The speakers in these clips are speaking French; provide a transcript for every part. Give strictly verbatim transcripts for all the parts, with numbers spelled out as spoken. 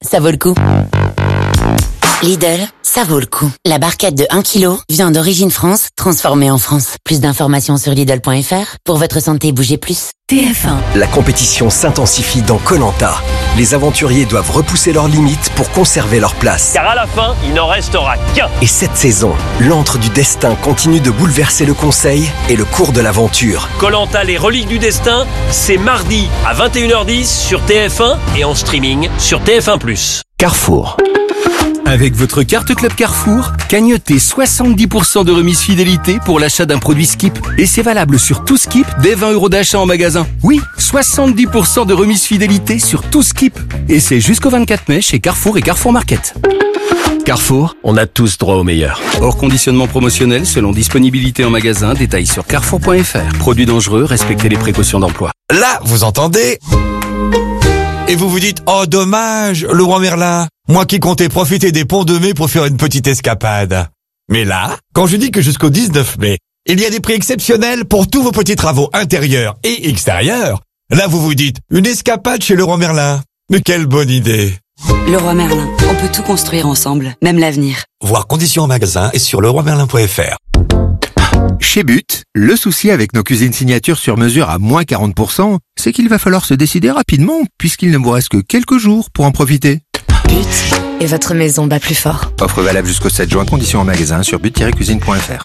ça vaut le coup. Lidl, ça vaut le coup. La barquette de un kilo, viande d'origine France, transformée en France. Plus d'informations sur Lidl point F R. Pour votre santé, bougez plus. T F un. La compétition s'intensifie dans Koh Lanta. Les aventuriers doivent repousser leurs limites pour conserver leur place. Car à la fin, il n'en restera qu'un. Et cette saison, l'antre du destin continue de bouleverser le conseil et le cours de l'aventure. Koh Lanta, les reliques du destin, c'est mardi à vingt et une heures dix sur T F un et en streaming sur T F un plus. Carrefour. Avec votre carte Club Carrefour, cagnotez soixante-dix pour cent de remise fidélité pour l'achat d'un produit Skip. Et c'est valable sur tout Skip dès vingt euros d'achat en magasin. Oui, soixante-dix pour cent de remise fidélité sur tout Skip. Et c'est jusqu'au vingt-quatre mai chez Carrefour et Carrefour Market. Carrefour, On a tous droit au meilleur. hors conditionnement promotionnel selon disponibilité en magasin, détails sur carrefour point F R. Produits dangereux, respectez les précautions d'emploi. Là, vous entendez? Et vous vous dites, oh dommage, le roi Merlin, moi qui comptais profiter des ponts de mai pour faire une petite escapade. Mais là, quand je dis que jusqu'au dix-neuf mai, il y a des prix exceptionnels pour tous vos petits travaux intérieurs et extérieurs, là vous vous dites, une escapade chez le roi Merlin. Mais quelle bonne idée! Leroy Merlin, on peut tout construire ensemble, même l'avenir. Voir conditions en magasin et sur leroy merlin point F R. Chez But, le souci avec nos cuisines signature sur mesure à moins quarante pour cent, c'est qu'il va falloir se décider rapidement puisqu'il ne vous reste que quelques jours pour en profiter. But, et votre maison bat plus fort. Offre valable jusqu'au sept juin, conditions en magasin sur but tiret cuisine point F R.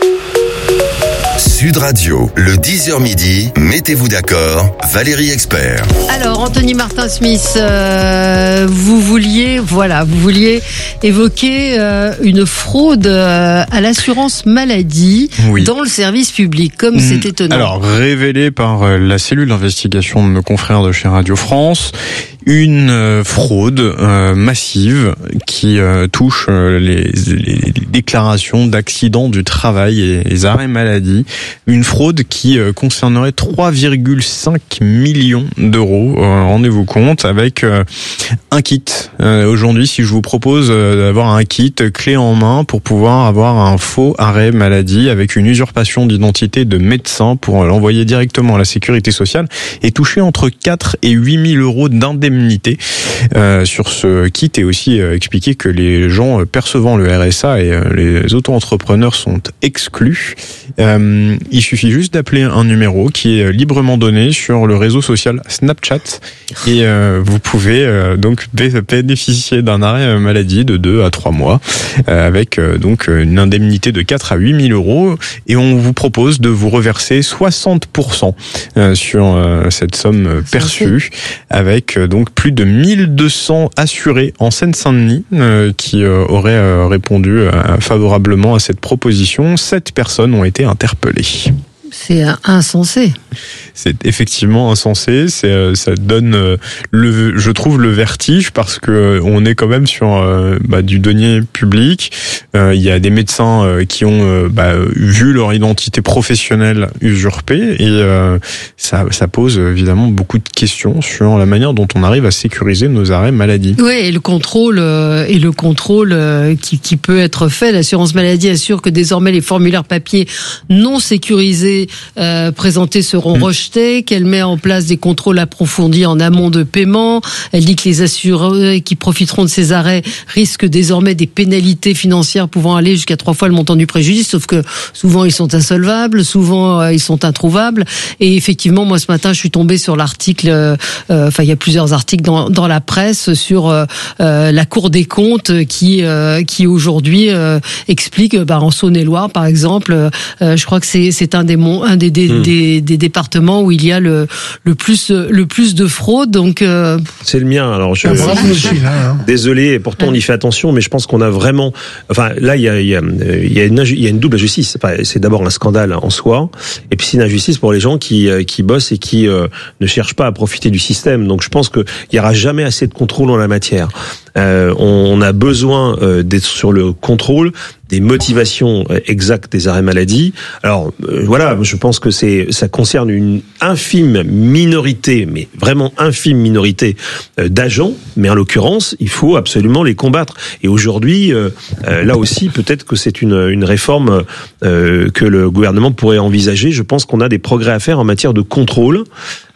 Sud Radio, le dix heures midi, mettez-vous d'accord, Valérie Expert. Alors, Anthony Martin-Smith, euh, vous vouliez, voilà, vous vouliez évoquer euh, une fraude euh, à l'assurance maladie Oui. dans le service public, comme mmh. c'est étonnant. Alors, révélé par euh, la cellule d'investigation de nos confrères de chez Radio France, une euh, fraude euh, massive qui euh, touche euh, les, les déclarations d'accidents du travail et les arrêts maladie. Une fraude qui euh, concernerait trois virgule cinq millions d'euros, euh, rendez-vous compte, avec euh, un kit. Euh, aujourd'hui, si je vous propose euh, d'avoir un kit clé en main pour pouvoir avoir un faux arrêt maladie avec une usurpation d'identité de médecin pour l'envoyer directement à la sécurité sociale et toucher entre quatre et huit mille euros d'indemnité euh, sur ce kit, et aussi euh, expliquer que les gens percevant le R S A et euh, les auto-entrepreneurs sont exclus. Euh, il suffit juste d'appeler un numéro qui est librement donné sur le réseau social Snapchat et euh, vous pouvez euh, donc bénéficier d'un arrêt maladie de deux à trois mois euh, avec euh, donc une indemnité de quatre à huit mille euros, et on vous propose de vous reverser soixante pour cent euh, sur euh, cette somme perçue, avec euh, donc plus de mille deux cents assurés en Seine-Saint-Denis euh, qui euh, auraient euh, répondu euh, favorablement à cette proposition. Sept personnes ont été interpellées. C'est insensé. C'est effectivement insensé. C'est, ça donne, le, je trouve, le vertige, parce que on est quand même sur bah, du denier public. Euh, il y a des médecins euh, qui ont bah, vu leur identité professionnelle usurpée, et euh, ça, ça pose évidemment beaucoup de questions sur la manière dont on arrive à sécuriser nos arrêts maladie. Oui, et le contrôle euh, et le contrôle euh, qui, qui peut être fait. L'assurance maladie assure que désormais les formulaires papier non sécurisés Euh, présentés seront mmh. rejetés, qu'elle met en place des contrôles approfondis en amont de paiement. Elle dit que les assurés qui profiteront de ces arrêts risquent désormais des pénalités financières pouvant aller jusqu'à trois fois le montant du préjudice, sauf que souvent ils sont insolvables, souvent euh, ils sont introuvables. Et effectivement, moi ce matin je suis tombée sur l'article, euh, enfin il y a plusieurs articles dans, dans la presse sur euh, euh, la Cour des comptes qui, euh, qui aujourd'hui euh, explique, bah, en Saône-et-Loire par exemple, euh, je crois que c'est, c'est un des un des, des, mmh. des, des départements où il y a le, le plus le plus de fraude. Donc euh... c'est le mien. Alors je, ah, je, je suis désolé, et pourtant on y fait attention, mais je pense qu'on a vraiment, enfin là il y a il y a il y a une il y a une double injustice. C'est d'abord un scandale en soi, et puis c'est une injustice pour les gens qui qui bossent et qui euh, ne cherchent pas à profiter du système. Donc je pense que il y aura jamais assez de contrôle en la matière. Euh, on a besoin euh, d'être sur le contrôle des motivations exactes des arrêts maladie. Alors euh, voilà, je pense que c'est ça concerne une infime minorité, mais vraiment infime minorité euh, d'agents, mais en l'occurrence, il faut absolument les combattre. Et aujourd'hui, euh, euh, là aussi, peut-être que c'est une, une réforme euh, que le gouvernement pourrait envisager. Je pense qu'on a des progrès à faire en matière de contrôle.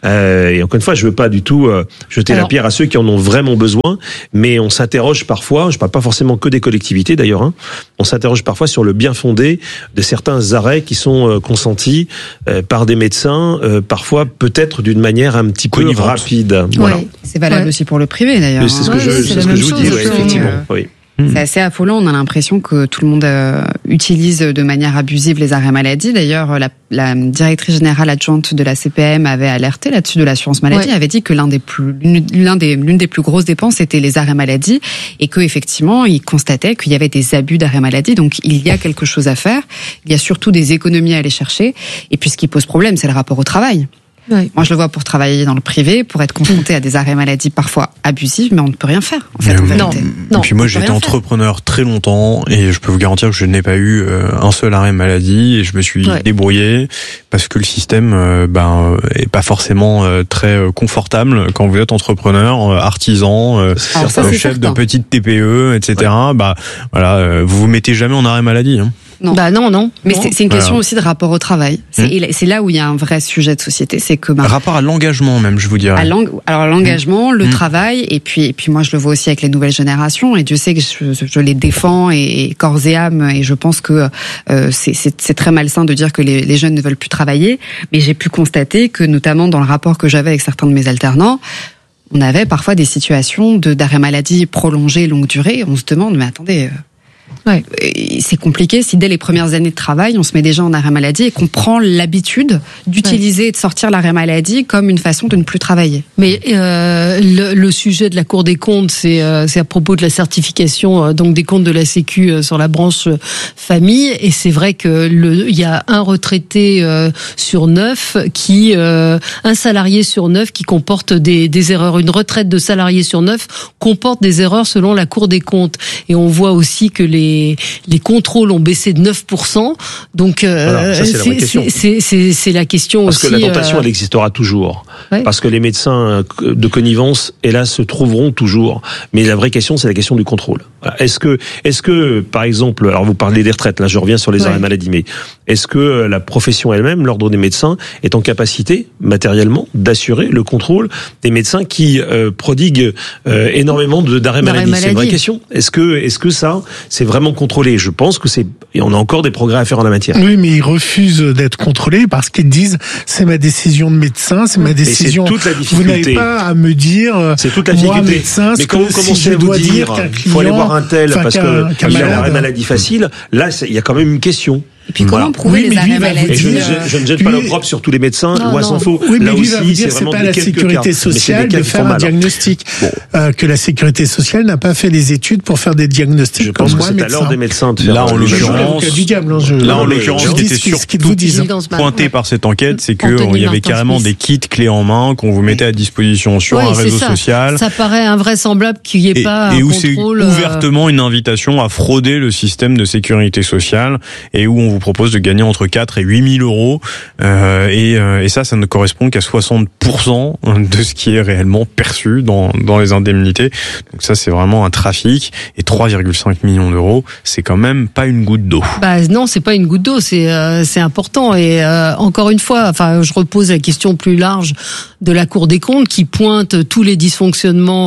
Euh, et encore une fois, je veux pas du tout euh, jeter Alors, la pierre à ceux qui en ont vraiment besoin, mais on s'interroge parfois, je parle pas forcément que des collectivités d'ailleurs, hein, on s'interroge parfois sur le bien fondé de certains arrêts qui sont euh, consentis euh, par des médecins, euh, parfois peut-être d'une manière un petit peu rapide. Voilà. Ouais, c'est valable ouais. aussi pour le privé d'ailleurs. C'est ce que ouais, je, c'est c'est ce que je vous dis, ouais, effectivement. Euh, oui. C'est assez affolant, on a l'impression que tout le monde euh, utilise de manière abusive les arrêts maladie. D'ailleurs, la, la directrice générale adjointe de la C P M avait alerté là-dessus de l'assurance maladie, ouais. avait dit que l'un des plus, l'un des, l'une des plus grosses dépenses était les arrêts maladie et que effectivement, il constatait qu'il y avait des abus d'arrêts maladie. Donc, il y a quelque chose à faire. Il y a surtout des économies à aller chercher. Et puis, ce qui pose problème, c'est le rapport au travail. Oui. Moi, je le vois pour travailler dans le privé, pour être confronté à des arrêts maladie parfois abusifs, mais on ne peut rien faire, en fait, en non, non. Et puis moi, j'étais entrepreneur faire. très longtemps, et je peux vous garantir que je n'ai pas eu un seul arrêt maladie, et je me suis ouais. débrouillé, parce que le système, ben, est pas forcément très confortable quand vous êtes entrepreneur, artisan, Alors, ça, chef certain. de petite T P E, et cetera. Ouais. Bah, voilà, vous vous mettez jamais en arrêt maladie, hein. Non. Bah non, non. Mais non. C'est, c'est une question voilà. aussi de rapport au travail. C'est, mmh. c'est là où il y a un vrai sujet de société. C'est que bah, rapport à l'engagement même, je vous dirais. À l'eng... Alors l'engagement, mmh. le mmh. travail, et puis et puis moi je le vois aussi avec les nouvelles générations. Et Dieu sait que je, je les défends et, et corps et âme. Et je pense que euh, c'est, c'est, c'est très malsain de dire que les, les jeunes ne veulent plus travailler. Mais j'ai pu constater que notamment dans le rapport que j'avais avec certains de mes alternants, on avait parfois des situations de d'arrêt maladie prolongé, longue durée. On se demande, mais attendez. Euh, Ouais. C'est compliqué si dès les premières années de travail, on se met déjà en arrêt maladie et qu'on prend l'habitude d'utiliser ouais. et de sortir l'arrêt maladie comme une façon de ne plus travailler. Mais euh, le, le sujet de la Cour des comptes, c'est, euh, c'est à propos de la certification euh, donc des comptes de la Sécu euh, sur la branche euh, famille. Et c'est vrai que le, il y a un retraité euh, sur neuf qui, euh, un salarié sur neuf qui comporte des, des erreurs. Une retraite de salarié sur neuf comporte des erreurs selon la Cour des comptes. Et on voit aussi que les Les, les contrôles ont baissé de neuf pour cent. Donc, euh, voilà, ça, c'est, c'est, la c'est, c'est, c'est, c'est la question Parce aussi. Parce que la tentation, euh... elle existera toujours. Ouais. Parce que les médecins de connivence, hélas, se trouveront toujours. Mais la vraie question, c'est la question du contrôle. Est-ce que, est-ce que, par exemple, alors vous parlez des retraites, là, je reviens sur les ouais. arrêts maladie, mais est-ce que la profession elle-même, l'ordre des médecins, est en capacité, matériellement, d'assurer le contrôle des médecins qui euh, prodiguent euh, énormément de, d'arrêts maladie, maladie C'est une vraie question. Est-ce que, est-ce que ça, c'est vraiment contrôlé? Je pense que c'est, et on a encore des progrès à faire en la matière. Oui, mais ils refusent d'être contrôlés parce qu'ils disent c'est ma décision de médecin, c'est ma décision. Et c'est toute la difficulté. Vous n'avez pas à me dire. C'est toute la difficulté. Moi, médecin, mais comment commencer si à vous dire qu'il faut aller voir un tel parce que qu'il a l'arrêt maladie facile? Là, il y a quand même une question. Et puis comment voilà. prouver oui, les arrêts maladie? Je, je, je ne jette lui, pas l'opprobre sur tous les médecins, loin s'en faut. Oui, mais là lui aussi, va vous dire, c'est c'est pas la cas. sécurité sociale de faire un diagnostic. Bon. Euh, que la sécurité sociale n'a pas fait les études pour faire des diagnostics. Je pense que c'est à l'ordre des médecins de faire. Là, en l'occurrence, là, en l'occurrence, ce qui était surtout pointé par cette enquête, c'est qu'il y avait carrément des kits clés en main qu'on vous mettait à disposition sur un réseau social. Ça paraît invraisemblable qu'il n'y ait pas un contrôle. Et où c'est ouvertement une invitation à frauder le système de sécurité sociale et où on vous propose de gagner entre quatre et huit mille euros euh, et, euh, et ça, ça ne correspond qu'à soixante pour cent de ce qui est réellement perçu dans, dans les indemnités. Donc ça, c'est vraiment un trafic. Et trois virgule cinq millions d'euros, c'est quand même pas une goutte d'eau. Bah non, c'est pas une goutte d'eau, c'est euh, c'est important. Et euh, encore une fois, enfin, je repose la question plus large de la Cour des comptes qui pointe tous les dysfonctionnements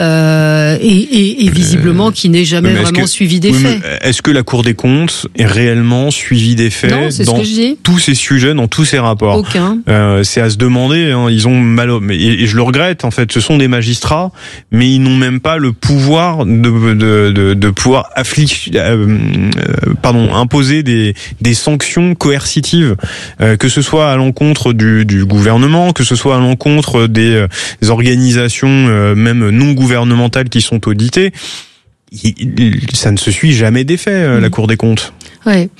euh, et, et, et visiblement euh, qui n'est jamais vraiment que, suivi des oui, faits. Est-ce que la Cour des comptes est réellement suivie des faits non, c'est dans ce que je dis. tous ces sujets, dans tous ces rapports? Aucun. Euh, c'est à se demander. Hein, ils ont mal, et, et je le regrette. En fait, ce sont des magistrats, mais ils n'ont même pas le pouvoir de de de, de pouvoir affliger, euh, euh, pardon, imposer des des sanctions coercitives, euh, que ce soit à l'encontre du du gouvernement, que ce soit à l'encontre des, euh, des organisations euh, même non gouvernementales qui sont auditées. Il, il, ça ne se suit jamais des faits, euh, mmh. la Cour des comptes. Ouais.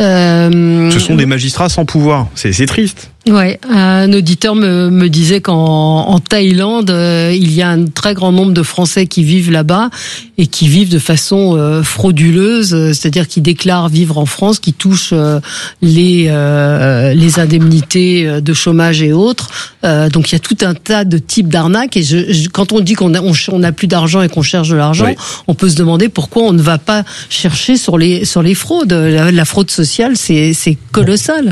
Euh... Ce sont des magistrats sans pouvoir. C'est, c'est triste. Ouais, un auditeur me, me disait qu'en en Thaïlande, euh, il y a un très grand nombre de Français qui vivent là-bas et qui vivent de façon euh, frauduleuse, c'est-à-dire qui déclarent vivre en France, qui touchent euh, les euh, les indemnités de chômage et autres. Euh, donc il y a tout un tas de types d'arnaques. Et je, je, quand on dit qu'on a on, on a plus d'argent et qu'on cherche de l'argent, oui. on peut se demander pourquoi on ne va pas chercher sur les sur les fraudes. La, la fraude sociale, c'est c'est colossal.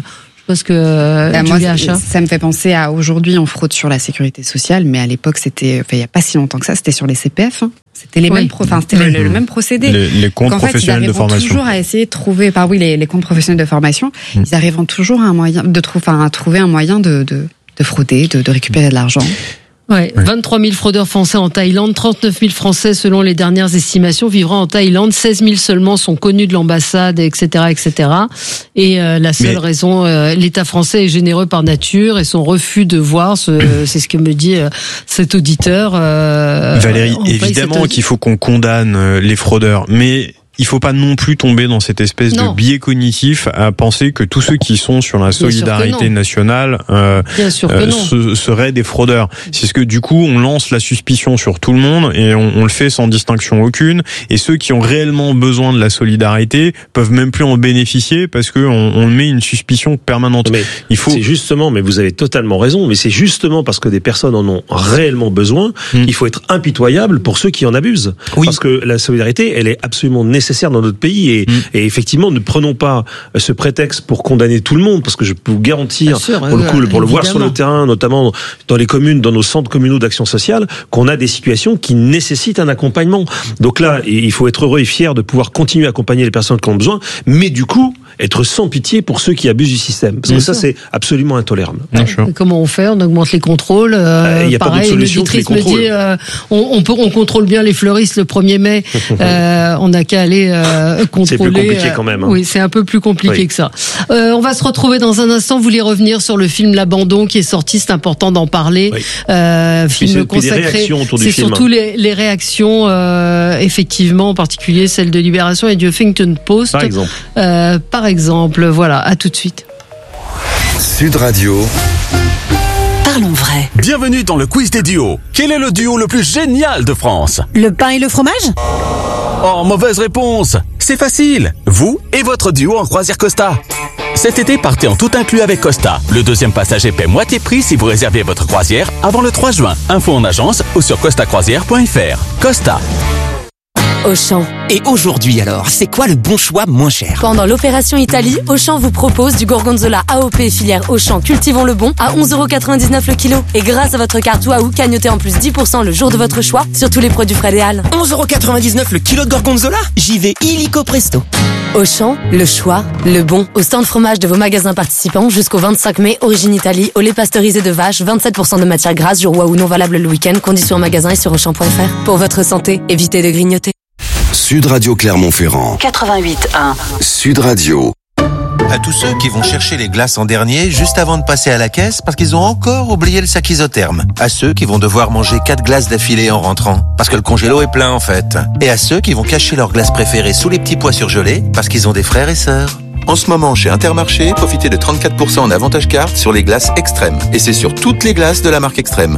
Parce que euh, bah, moi, Julia ça, ça me fait penser à aujourd'hui, on fraude sur la sécurité sociale, mais à l'époque, c'était, enfin, il n'y a pas si longtemps que ça, c'était sur les C P F. Hein. C'était les oui. mêmes, pro, enfin, c'était mmh. le, le même procédé. Les, les comptes en fait, professionnels de formation. Ils arrivent toujours à essayer de trouver, par oui, les, les comptes professionnels de formation. Mmh. Ils arrivent toujours à un moyen de trouver, enfin, à trouver un moyen de, de, de frauder, de, de récupérer de l'argent. Ouais, ouais. vingt-trois mille fraudeurs français en Thaïlande, trente-neuf mille Français selon les dernières estimations vivant en Thaïlande, seize mille seulement sont connus de l'ambassade, et cetera, et cetera. Et euh, la seule Mais... raison, euh, l'État français est généreux par nature et son refus de voir, ce, c'est ce que me dit euh, cet auditeur. Euh, Valérie, évidemment cette... qu'il faut qu'on condamne les fraudeurs, mais il faut pas non plus tomber dans cette espèce non. de biais cognitif à penser que tous ceux qui sont sur la solidarité nationale euh, euh, se, seraient des fraudeurs. C'est ce que du coup on lance la suspicion sur tout le monde et on, on le fait sans distinction aucune. Et ceux qui ont réellement besoin de la solidarité peuvent même plus en bénéficier parce que on, on met une suspicion permanente. Mais il faut. C'est justement, mais vous avez totalement raison. Mais c'est justement parce que des personnes en ont réellement besoin, hum. il faut être impitoyable pour ceux qui en abusent. Oui. Parce que la solidarité, elle est absolument nécessaire. nécessaire dans notre pays et, mmh. et effectivement ne prenons pas ce prétexte pour condamner tout le monde parce que je peux vous garantir sûr, pour le coup euh, pour le voir sur le terrain notamment dans les communes, dans nos centres communaux d'action sociale qu'on a des situations qui nécessitent un accompagnement. Donc là il faut être heureux et fier de pouvoir continuer à accompagner les personnes qui en ont besoin, mais du coup être sans pitié pour ceux qui abusent du système parce Bien que sûr. Ça c'est absolument intolérable. Ouais. Comment on fait? On augmente les contrôles. Euh, il euh, y a pareil, pas d'autre solution que les contrôles. Me dit, euh, on, on peut on contrôle bien les fleuristes le premier mai. euh, on n'a qu'à aller Euh, contrôler. C'est plus compliqué quand même. Hein. Oui, c'est un peu plus compliqué oui. que ça. Euh, on va se retrouver dans un instant. Vous voulez revenir sur le film L'Abandon qui est sorti, c'est important d'en parler. Oui. Euh, film c'est, consacré. C'est film. surtout les, les réactions, euh, effectivement, en particulier celle de Libération et du Huffington Post. Par exemple. Euh, par exemple, voilà. À tout de suite. Sud Radio. Parlons vrai. Bienvenue dans le quiz des duos. Quel est le duo le plus génial de France? Le pain et le fromage? Oh, mauvaise réponse. C'est facile. Vous et votre duo en croisière Costa. Cet été, partez en tout inclus avec Costa. Le deuxième passager paie moitié prix si vous réservez votre croisière avant le trois juin. Info en agence ou sur costa croisière point f r. Costa. Auchan. Et aujourd'hui alors, c'est quoi le bon choix moins cher? Pendant l'opération Italie, Auchan vous propose du gorgonzola A O P filière Auchan Cultivons le Bon à onze euros quatre-vingt-dix-neuf le kilo. Et grâce à votre carte Waouh, cagnotez en plus dix pour cent le jour de votre choix sur tous les produits frais Léal. onze euros quatre-vingt-dix-neuf le kilo de gorgonzola? J'y vais illico presto. Auchan, le choix, le bon. Au stand fromage de vos magasins participants jusqu'au vingt-cinq mai, origine Italie, au lait pasteurisé de vache, vingt-sept pour cent de matière grasse, jour Waouh non valable le week-end, conditions en magasin et sur auchan point f r. Pour votre santé, évitez de grignoter. Sud Radio Clermont-Ferrand. quatre-vingt-huit un. Sud Radio. À tous ceux qui vont chercher les glaces en dernier juste avant de passer à la caisse parce qu'ils ont encore oublié le sac isotherme. À ceux qui vont devoir manger quatre glaces d'affilée en rentrant parce que le congélo est plein en fait. Et à ceux qui vont cacher leurs glaces préférées sous les petits pois surgelés parce qu'ils ont des frères et sœurs. En ce moment, chez Intermarché, profitez de trente-quatre pour cent en avantage carte sur les glaces Extrême. Et c'est sur toutes les glaces de la marque Extrême.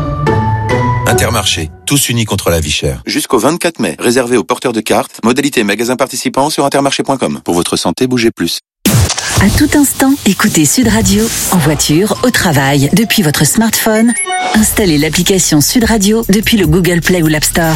Intermarché, tous unis contre la vie chère. Jusqu'au vingt-quatre mai, réservé aux porteurs de cartes, modalité magasin participant sur intermarché point com. Pour votre santé, bougez plus. À tout instant, écoutez Sud Radio, en voiture, au travail, depuis votre smartphone. Installez l'application Sud Radio depuis le Google Play ou l'App Store.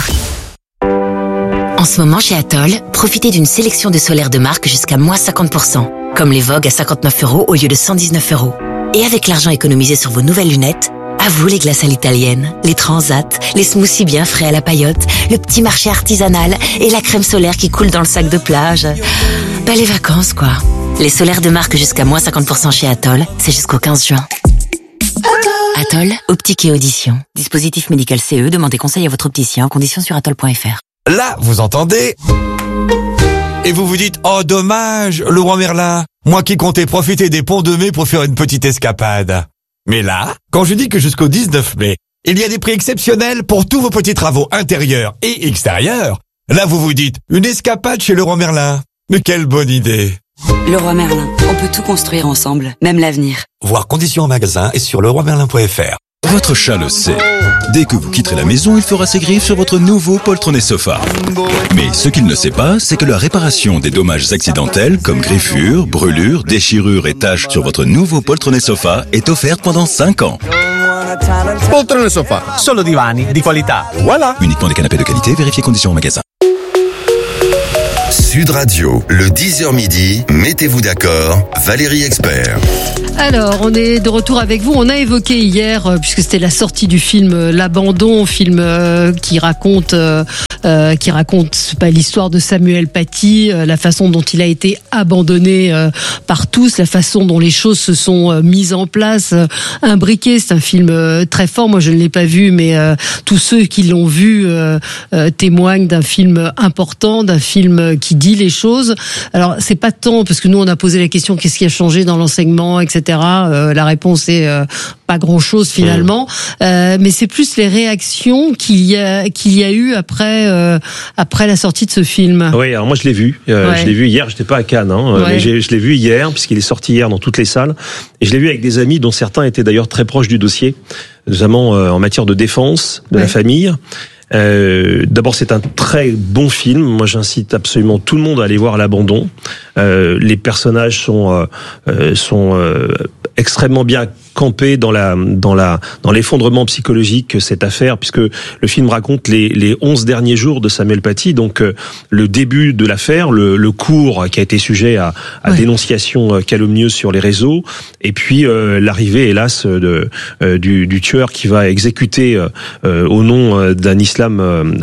En ce moment, chez Atoll, profitez d'une sélection de solaires de marque jusqu'à moins cinquante pour cent, comme les Vogue à cinquante-neuf euros au lieu de cent dix-neuf euros. Et avec l'argent économisé sur vos nouvelles lunettes, à vous les glaces à l'italienne, les transats, les smoothies bien frais à la paillote, le petit marché artisanal et la crème solaire qui coule dans le sac de plage. Bah les vacances quoi. Les solaires de marque jusqu'à moins cinquante pour cent chez Atoll, c'est jusqu'au quinze juin. Atoll, optique et audition. Dispositif médical C E, demandez conseil à votre opticien, conditions sur atoll point f r. Là, vous entendez? Et vous vous dites, oh dommage, le roi Merlin, moi qui comptais profiter des ponts de mai pour faire une petite escapade. Mais là, quand je dis que jusqu'au dix-neuf mai, il y a des prix exceptionnels pour tous vos petits travaux intérieurs et extérieurs, là vous vous dites, une escapade chez Leroy Merlin. Mais quelle bonne idée! Leroy Merlin, on peut tout construire ensemble, même l'avenir. Voir conditions en magasin et sur leroy merlin point f r. Votre chat le sait. Dès que vous quitterez la maison, il fera ses griffes sur votre nouveau poltronnet sofa. Mais ce qu'il ne sait pas, c'est que la réparation des dommages accidentels, comme griffures, brûlures, déchirures et taches sur votre nouveau poltronnet sofa, est offerte pendant cinq ans. Poltronnet sofa, solo divani di qualità. Voilà. Uniquement des canapés de qualité, vérifiez conditions en magasin. Sud Radio, le dix heures midi, mettez-vous d'accord, Valérie Expert. Alors, on est de retour avec vous. On a évoqué hier, euh, puisque c'était la sortie du film euh, L'Abandon, film euh, qui raconte, euh, euh, qui raconte pas l'histoire de Samuel Paty, euh, la façon dont il a été abandonné euh, par tous, la façon dont les choses se sont euh, mises en place, euh, imbriquées. C'est un film euh, très fort. Moi, je ne l'ai pas vu, mais euh, tous ceux qui l'ont vu euh, euh, témoignent d'un film important, d'un film qui dit les choses. Alors, c'est pas tant parce que nous, on a posé la question qu'est-ce qui a changé dans l'enseignement, et cetera. Euh, la réponse est euh, pas grand-chose finalement, euh, mais c'est plus les réactions qu'il y a qu'il y a eu après euh, après la sortie de ce film. Oui, alors moi je l'ai vu, euh, ouais. je l'ai vu hier. J'étais pas à Cannes, hein, ouais. mais j'ai, je l'ai vu hier puisqu'il est sorti hier dans toutes les salles, et je l'ai vu avec des amis dont certains étaient d'ailleurs très proches du dossier, notamment euh, en matière de défense de ouais. la famille. Euh, d'abord, c'est un très bon film. Moi, j'incite absolument tout le monde à aller voir L'Abandon. Euh, les personnages sont euh, sont euh, extrêmement bien campés dans la dans la dans l'effondrement psychologique que cette affaire, puisque le film raconte les les onze derniers jours de Samuel Paty, donc euh, le début de l'affaire, le le cours qui a été sujet à, à ouais. dénonciation calomnieuse sur les réseaux, et puis euh, l'arrivée, hélas, de euh, du du tueur qui va exécuter euh, au nom d'un islam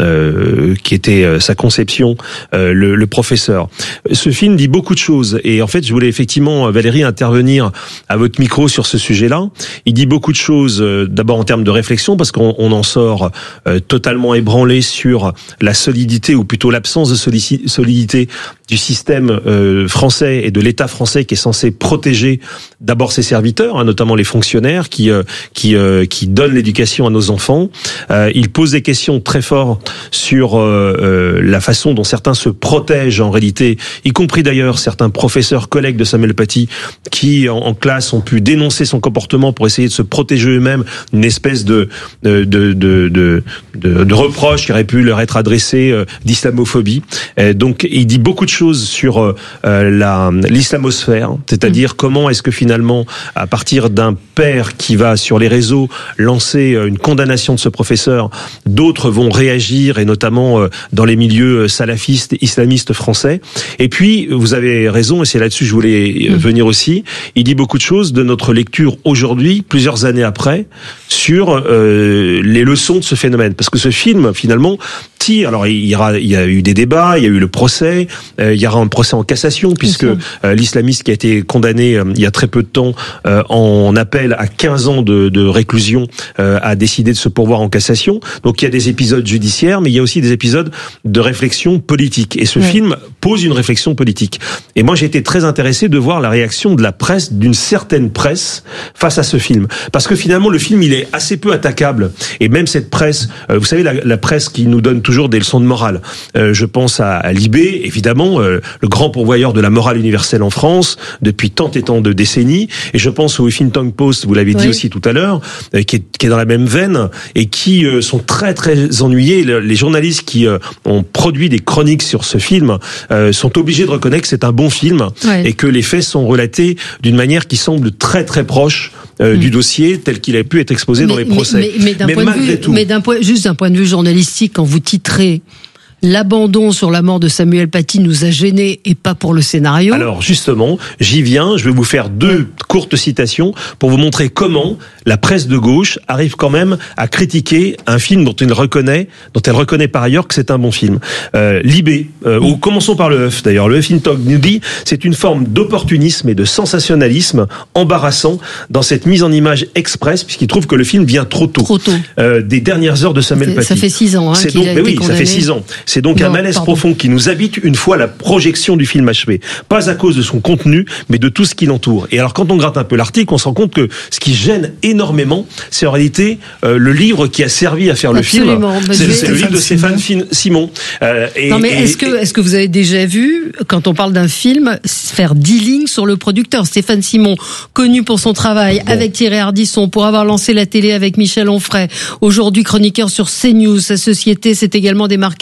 euh, qui était euh, sa conception, euh, le, le professeur. Ce film dit beaucoup de choses, et en fait, je voulais effectivement, Valérie, intervenir à votre micro sur ce sujet-là. Il dit beaucoup de choses, euh, d'abord en termes de réflexion, parce qu'on on en sort euh, totalement ébranlé sur la solidité, ou plutôt l'absence de solici- solidité du système euh, français et de l'État français qui est censé protéger d'abord ses serviteurs, hein, notamment les fonctionnaires qui euh, qui euh, qui donnent l'éducation à nos enfants. Euh, il pose des questions très fortes sur euh, euh, la façon dont certains se protègent en réalité, y compris d'ailleurs certains professeurs collègues de Samuel Paty qui en, en classe ont pu dénoncer son comportement pour essayer de se protéger eux-mêmes d'une espèce de de de de de, de, de reproche qui aurait pu leur être adressé euh, d'islamophobie. Et donc il dit beaucoup de choses sur euh, la l'islamosphère, c'est-à-dire mmh. comment est-ce que finalement, à partir d'un père qui va sur les réseaux lancer une condamnation de ce professeur, d'autres vont réagir, et notamment euh, dans les milieux salafistes, islamistes français. Et puis vous avez raison, et c'est là-dessus que je voulais mmh. venir aussi. Il dit beaucoup de choses de notre lecture aujourd'hui, plusieurs années après, sur euh, les leçons de ce phénomène. Parce que ce film, finalement, tire... Alors, il y, aura, il y a eu des débats, il y a eu le procès, euh, il y aura un procès en cassation, puisque euh, l'islamiste qui a été condamné euh, il y a très peu de temps euh, en appel à quinze ans de, de réclusion euh, a décidé de se pourvoir en cassation. Donc, il y a des épisodes judiciaires, mais il y a aussi des épisodes de réflexion politique. Et ce ouais. film pose une réflexion politique. Et moi, j'ai été très intéressé de voir la réaction de la presse, d'une certaine presse, face à ce film, parce que finalement le film il est assez peu attaquable, et même cette presse, euh, vous savez la, la presse qui nous donne toujours des leçons de morale, euh, je pense à, à Libé évidemment, euh, le grand pourvoyeur de la morale universelle en France depuis tant et tant de décennies, et je pense au Huffington Post, vous l'avez dit oui. aussi tout à l'heure, euh, qui, est, qui est dans la même veine, et qui euh, sont très très ennuyés. Le, les journalistes qui euh, ont produit des chroniques sur ce film euh, sont obligés de reconnaître que c'est un bon film, ouais. et que les faits sont relatés d'une manière qui semble très très proche Euh, mmh. du dossier tel qu'il a pu être exposé mais, dans les procès. Mais, mais, mais d'un mais point de vue, tout. mais d'un point, juste d'un point de vue journalistique, quand vous titrez L'abandon sur la mort de Samuel Paty nous a gênés et pas pour le scénario. Alors justement, j'y viens, je vais vous faire deux mmh. courtes citations pour vous montrer comment la presse de gauche arrive quand même à critiquer un film dont elle reconnaît, dont elle reconnaît par ailleurs que c'est un bon film. Euh, Libé, euh, mmh. ou commençons par le Huff d'ailleurs, le Huffington nous dit c'est une forme d'opportunisme et de sensationnalisme embarrassant dans cette mise en image express, puisqu'il trouve que le film vient trop tôt. Trop tôt. Euh, des dernières heures de Samuel Paty. Ça fait six ans, hein, c'est qu'il donc, a mais été oui, condamné. ça fait six ans. C'est donc non, un malaise pardon. profond qui nous habite une fois la projection du film achevé. Pas à cause de son contenu, mais de tout ce qui l'entoure. Et alors, quand on gratte un peu l'article, on se rend compte que ce qui gêne énormément, c'est en réalité euh, le livre qui a servi à faire Absolument. le film. C'est, c'est le livre de Stéphane Simon. Euh, et, non, mais et, est-ce que, est-ce que vous avez déjà vu, quand on parle d'un film, faire dix lignes sur le producteur? Stéphane Simon, connu pour son travail bon. avec Thierry Ardisson, pour avoir lancé la télé avec Michel Onfray, aujourd'hui chroniqueur sur CNews. Sa société s'est également démarquée en travaillant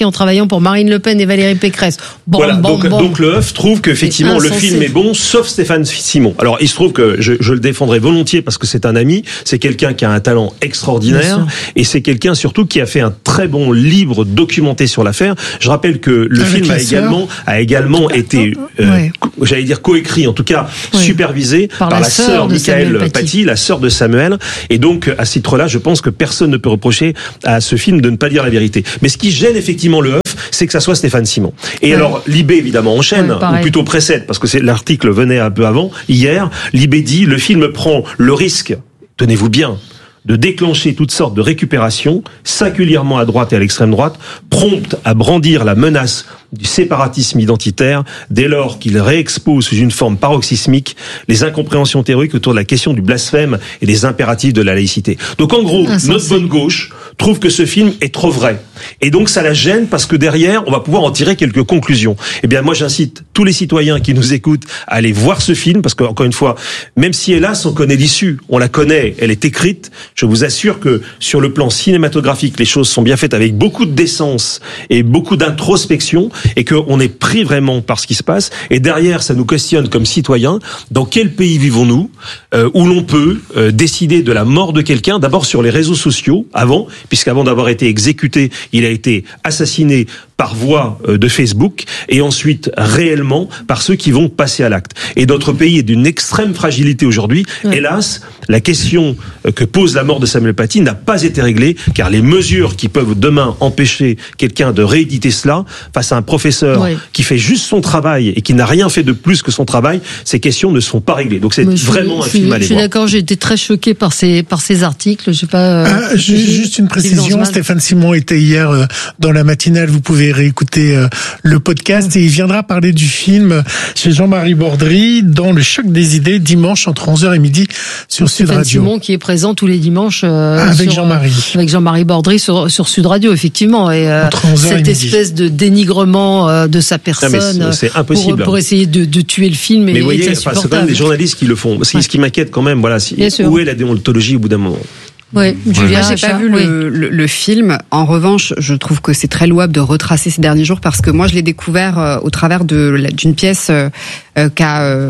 voyons, pour Marine Le Pen et Valérie Pécresse. Bon, voilà, bon, donc, bon. donc le F trouve qu'effectivement le film est bon, sauf Stéphane Simon. Alors il se trouve que je, je le défendrai volontiers parce que c'est un ami, c'est quelqu'un qui a un talent extraordinaire et c'est quelqu'un surtout qui a fait un très bon livre documenté sur l'affaire. Je rappelle que le Avec film a également, a également été, euh, ouais. co- j'allais dire coécrit, en tout cas ouais. supervisé par, par la, la sœur Michael Paty. Paty, la sœur de Samuel. Et donc à ce titre-là, je pense que personne ne peut reprocher à ce film de ne pas dire la vérité. Mais ce qui gêne effectivement le œuf, c'est que ça soit Stéphane Simon. Et ouais. alors Libé évidemment enchaîne, ouais, ou plutôt précède, parce que c'est l'article venait un peu avant, hier. Libé dit le film prend le risque, tenez-vous bien, de déclencher toutes sortes de récupérations, singulièrement à droite et à l'extrême droite, promptes à brandir la menace du séparatisme identitaire dès lors qu'il réexpose sous une forme paroxysmique les incompréhensions théoriques autour de la question du blasphème et des impératifs de la laïcité. Donc en gros, Insensé. notre bonne gauche trouve que ce film est trop vrai. Et donc ça la gêne parce que derrière, on va pouvoir en tirer quelques conclusions. Eh bien moi j'incite tous les citoyens qui nous écoutent à aller voir ce film parce que encore une fois, même si hélas on connaît l'issue, on la connaît, elle est écrite, je vous assure que sur le plan cinématographique, les choses sont bien faites avec beaucoup de décence et beaucoup d'introspection et qu'on est pris vraiment par ce qui se passe. Et derrière, ça nous questionne comme citoyens, dans quel pays vivons-nous, euh, où l'on peut euh, décider de la mort de quelqu'un, d'abord sur les réseaux sociaux, avant, puisqu'avant d'avoir été exécuté, il a été assassiné par voie de Facebook et ensuite réellement par ceux qui vont passer à l'acte. Et notre pays est d'une extrême fragilité aujourd'hui. Ouais. Hélas, la question que pose la mort de Samuel Paty n'a pas été réglée car les mesures qui peuvent demain empêcher quelqu'un de rééditer cela face à un professeur ouais. qui fait juste son travail et qui n'a rien fait de plus que son travail, ces questions ne sont pas réglées. Donc c'est je vraiment suis, un film à aller voir. Je suis d'accord, j'ai été très choquée par ces, par ces articles. Je sais pas, ah, euh, juste une précision, Stéphane Simon était hier euh, dans la matinale, vous pouvez réécouter euh, le podcast et il viendra parler du film chez Jean-Marie Bordry dans le Choc des idées dimanche entre onze heures et midi sur Sud Radio. Stéphane Simon qui est présent tous les dimanches euh, avec sur, Jean-Marie. Avec Jean-Marie Bordry sur, sur Sud Radio effectivement et euh, cette espèce de dénigrement euh, de sa personne non, mais c'est, c'est impossible. Pour, pour essayer de, de tuer le film et, mais vous voyez, et enfin, c'est quand même des journalistes qui le font. C'est ouais. ce qui m'inquiète quand même. Voilà, si, où est la déontologie au bout d'un moment? Ouais, Julia, moi, j'ai pas vu oui. le, le, le film. En revanche, je trouve que c'est très louable de retracer ces derniers jours parce que moi, je l'ai découvert euh, au travers de d'une pièce euh, euh, qu'a euh,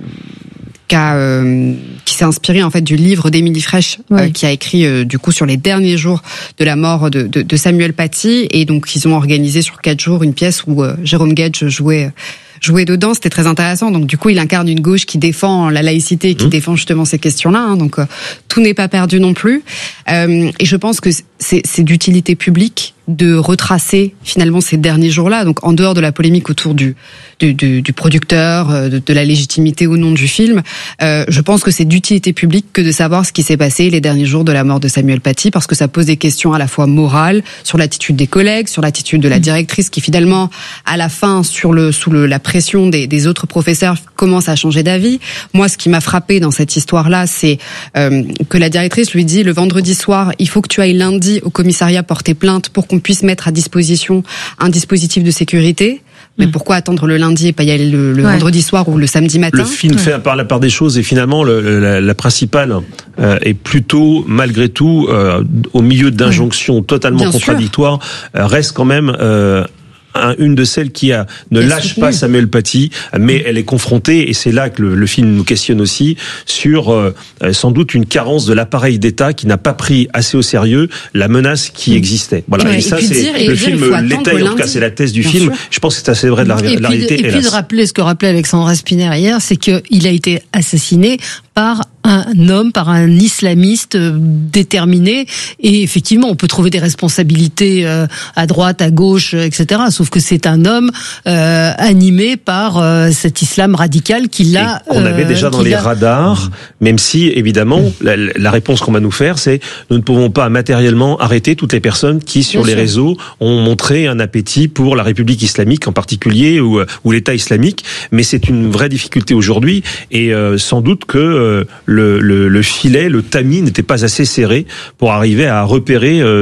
qu'a euh, qui s'est inspirée en fait du livre d'Émilie Frêche, oui. euh, qui a écrit euh, du coup sur les derniers jours de la mort de, de, de Samuel Paty, et donc ils ont organisé sur quatre jours une pièce où euh, Jérôme Gage jouait. jouer dedans, c'était très intéressant. Donc du coup, il incarne une gauche qui défend la laïcité et qui mmh. défend justement ces questions-là. Hein. Donc euh, tout n'est pas perdu non plus. Euh, et je pense que c'est, c'est d'utilité publique de retracer finalement ces derniers jours-là. Donc en dehors de la polémique autour du du, du, du producteur, de, de la légitimité ou non du film, euh, je pense que c'est d'utilité publique que de savoir ce qui s'est passé les derniers jours de la mort de Samuel Paty, parce que ça pose des questions à la fois morales sur l'attitude des collègues, sur l'attitude de la directrice qui finalement à la fin sur le sous le la pression des, des autres professeurs commence à changer d'avis. Moi, ce qui m'a frappé dans cette histoire-là, c'est euh, que la directrice lui dit le vendredi soir, il faut que tu ailles lundi au commissariat porter plainte pour qu'on puisse mettre à disposition un dispositif de sécurité. Mais pourquoi attendre le lundi et pas y aller le, le ouais. vendredi soir ou le samedi matin? Le film ouais. fait par la part des choses et finalement le, la, la principale euh, est plutôt malgré tout euh, au milieu d'injonctions ouais. totalement Bien contradictoires euh, reste quand même euh, Un, une de celles qui a, ne Bien lâche soutenu. pas Samuel Paty, mais elle est confrontée, et c'est là que le, le film nous questionne aussi, sur euh, sans doute une carence de l'appareil d'État qui n'a pas pris assez au sérieux la menace qui existait. Voilà. Ouais, et, et ça, c'est dire, le film l'étaye, en tout cas, c'est la thèse du Bien film. sûr. Je pense que c'est assez vrai de la, et la puis, réalité. Et puis hélas. de rappeler ce que rappelait Alexandra Spinner hier, c'est qu'il a été assassiné par un homme, par un islamiste déterminé, et effectivement on peut trouver des responsabilités euh, à droite, à gauche, et cetera. Sauf que c'est un homme euh, animé par euh, cet islam radical qui l'a. Et on avait déjà euh, dans les radars, même si évidemment la, la réponse qu'on va nous faire, c'est nous ne pouvons pas matériellement arrêter toutes les personnes qui sur Bien les sûr. réseaux ont montré un appétit pour la République islamique en particulier ou, ou l'État islamique, mais c'est une vraie difficulté aujourd'hui, et euh, sans doute que euh, Le, le, le filet, le tamis n'était pas assez serré pour arriver à repérer euh, cette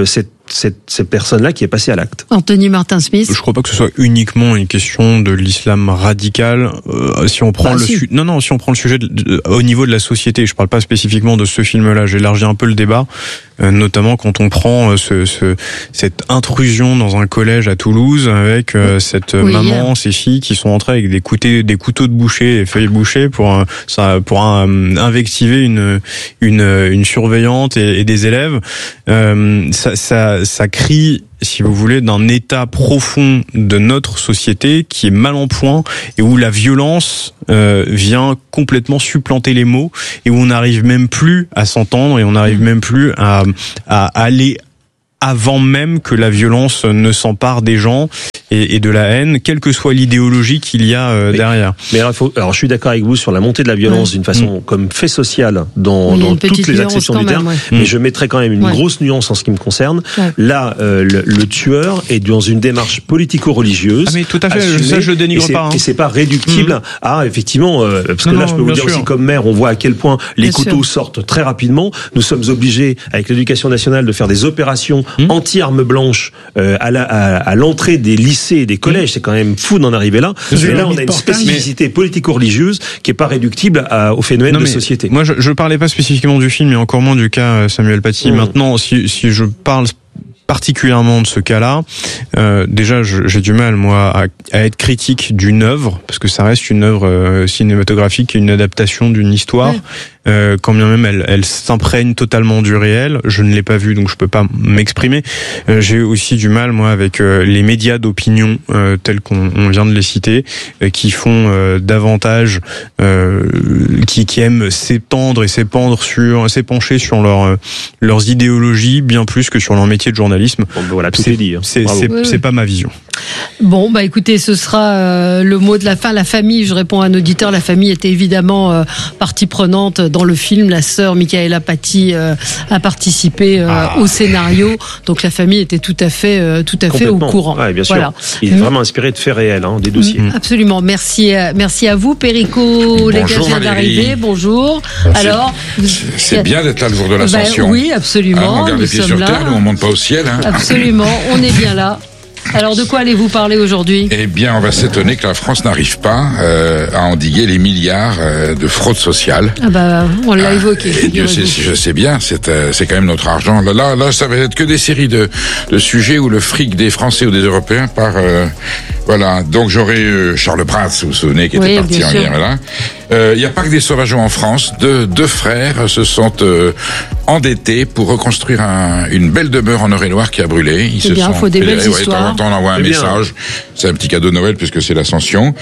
cette, cette personne-là qui est passée à l'acte. Anthony Martin-Smith. Je crois pas que ce soit uniquement une question de l'islam radical. Euh, si on prend bah, le si. su- non non si on prend le sujet de, de, au niveau de la société, je parle pas spécifiquement de ce film-là. J'élargis un peu le débat, euh, notamment quand on prend euh, ce, ce cette intrusion dans un collège à Toulouse avec euh, cette oui, maman, yeah. ces filles qui sont entrées avec des couteaux, des couteaux de boucher, des feuilles bouchées pour euh, ça pour euh, invectiver une une une surveillante et, et des élèves. Euh, ça ça ça crie, si vous voulez, d'un état profond de notre société qui est mal en point et où la violence euh, vient complètement supplanter les mots et où on n'arrive même plus à s'entendre et on n'arrive même plus à, à aller avant même que la violence ne s'empare des gens et, et de la haine, quelle que soit l'idéologie qu'il y a euh, mais, derrière. Mais alors, il faut, alors, je suis d'accord avec vous sur la montée de la violence ouais. d'une façon mmh. comme fait social dans, dans toutes les acceptions du terme, ouais. mais mmh. je mettrais quand même une ouais. grosse nuance en ce qui me concerne. Ouais. Là, euh, le, le tueur est dans une démarche politico-religieuse. Ah mais tout à fait, assumée, ça je le dénigre et pas. Hein. Et c'est pas réductible mmh. à effectivement, euh, parce que non, là, je peux vous dire sûr. aussi comme maire, on voit à quel point les bien couteaux sûr. sortent très rapidement. Nous sommes obligés, avec l'éducation nationale, de faire des opérations Mmh. anti-armes blanches euh, à, la, à, à l'entrée des lycées et des collèges. Mmh. C'est quand même fou d'en arriver là. Et là, on a une spécificité mais... politico-religieuse qui est pas réductible à, au phénomène non, de société. Moi, je, je parlais pas spécifiquement du film, mais encore moins du cas Samuel Paty. Mmh. Maintenant, si, si je parle particulièrement de ce cas-là, euh, déjà je, j'ai du mal moi à, à être critique d'une œuvre parce que ça reste une œuvre euh, cinématographique et une adaptation d'une histoire. Ouais. Euh, quand bien même elle, elle s'imprègne totalement du réel. Je ne l'ai pas vu donc je peux pas m'exprimer. Euh, j'ai aussi du mal moi avec euh, les médias d'opinion euh, tels qu'on on vient de les citer, euh, qui font euh, davantage, euh, qui, qui aiment s'étendre et s'épandre sur, s'épancher sur leur euh, leurs idéologies bien plus que sur leur métier de journalisme. Bon, ben voilà, tout est, est dit. Hein. C'est, c'est, oui, c'est oui. pas ma vision. Bon, bah écoutez, ce sera euh, le mot de la fin. La famille, je réponds à un auditeur, la famille était évidemment euh, partie prenante dans le film. La sœur Michaela Paty euh, a participé euh, ah. au scénario, donc la famille était tout à fait, euh, tout à fait au courant. Ouais, bien sûr. Voilà. Il est vraiment inspiré de faits réels, hein, des dossiers. Mmh, absolument. Merci, euh, merci à vous, Perico. Les gars vient d'arriver. Bonjour. Alors, c'est, vous... c'est bien d'être là le jour de l'ascension. Ben, oui, absolument. Hein, on garde nous les pieds sur là. terre, nous on monte pas au ciel. Hein. Absolument. On est bien là. Alors de quoi allez-vous parler aujourd'hui ? Eh bien, on va s'étonner que la France n'arrive pas euh, à endiguer les milliards euh, de fraude sociale. Ah bah, on l'a évoqué. Et Dieu sait, je sais bien, c'est euh, c'est quand même notre argent. Là, là, là, ça va être que des séries de, de sujets où le fric des Français ou des Européens part. Euh, voilà. Donc j'aurai euh, Charles Prats, vous vous souvenez, qui oui, était parti en guerre. Voilà. Il euh, n'y a pas que des sauvageons en France. Deux, deux frères se sont euh, endettés pour reconstruire un, une belle demeure en Eure-et-Loir qui a brûlé. Ils c'est se bien, sont faut des belles histoires. Ouais, de temps en temps, on envoie un c'est message. Bien. C'est un petit cadeau de Noël puisque c'est l'Ascension.